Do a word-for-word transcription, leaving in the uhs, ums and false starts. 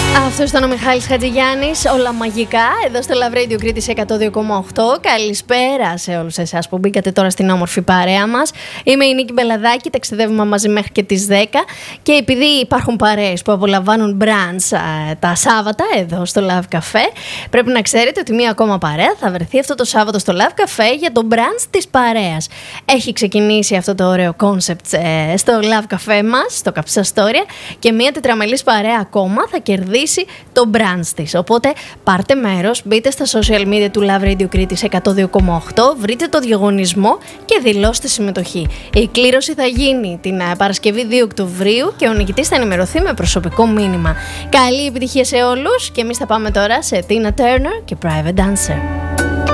Αυτό ήταν ο Μιχάλης Χατζηγιάννης, όλα μαγικά, εδώ στο Love Radio Κρήτης εκατό δύο κόμμα οκτώ. Καλησπέρα σε όλους εσάς που μπήκατε τώρα στην όμορφη παρέα μας. Είμαι η Νίκη Μπελαδάκη, ταξιδεύουμε μαζί μέχρι και τις δέκα. Και επειδή υπάρχουν παρέες που απολαμβάνουν μπραντς τα Σάββατα εδώ στο Love Café, πρέπει να ξέρετε ότι μία ακόμα παρέα θα βρεθεί αυτό το Σάββατο στο Love Café για το μπραντς της παρέας. Έχει ξεκινήσει αυτό το ωραίο κόνσεπτ στο Love Café μας, στο Καψά Στόρια, και μία τετραμελής παρέα ακόμα θα κερδίσει το brand της. Οπότε πάρτε μέρος, μπείτε στα social media του Love Radio Κρήτης εκατό δύο κόμμα οκτώ, βρείτε το διαγωνισμό και δηλώστε συμμετοχή. Η κλήρωση θα γίνει την Παρασκευή δύο Οκτωβρίου και ο νικητής θα ενημερωθεί με προσωπικό μήνυμα. Καλή επιτυχία σε όλους και εμείς θα πάμε τώρα σε Tina Turner και Private Dancer.